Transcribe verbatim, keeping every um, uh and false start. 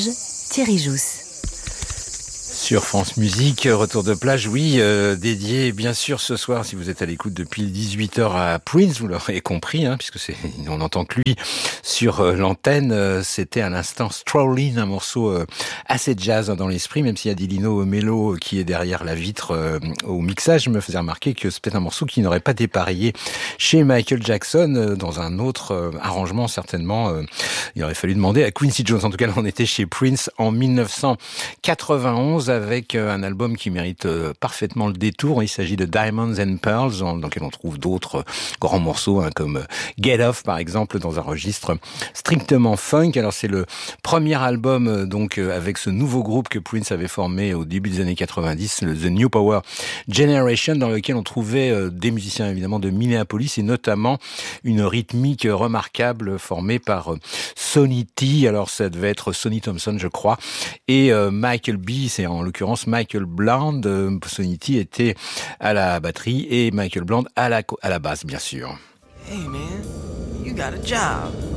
Thierry Jousse. Sur France Musique, retour de plage, oui, euh, dédié bien sûr ce soir, si vous êtes à l'écoute depuis dix-huit heures à Prince, vous l'aurez compris, hein, puisque c'est, on n'entend que lui sur euh, l'antenne. Euh, c'était à l'instant Strolling, un morceau euh, assez jazz hein, dans l'esprit, même s'il y a Dilino Melo qui est derrière la vitre euh, au mixage. Je me faisais remarquer que c'est peut-être un morceau qui n'aurait pas dépareillé chez Michael Jackson, euh, dans un autre euh, arrangement certainement. Euh, il aurait fallu demander à Quincy Jones. En tout cas, là, on était chez Prince en dix-neuf cent quatre-vingt-onze avec un album qui mérite parfaitement le détour. Il s'agit de Diamonds and Pearls, dans lequel on trouve d'autres grands morceaux, hein, comme Get Off, par exemple, dans un registre strictement funk. Alors, c'est le premier album, donc, avec ce nouveau groupe que Prince avait formé au début des années quatre-vingt-dix, le The New Power Generation, dans lequel on trouvait des musiciens, évidemment, de Minneapolis, et notamment une rythmique remarquable formée par Sonny T. Alors, ça devait être Sonny Thompson, je crois, et euh, Michael B, c'est en l'occurrence Michael Bland. Euh, Sonny T était à la batterie et Michael Bland à la, à la basse, bien sûr. Hey man, you got a job.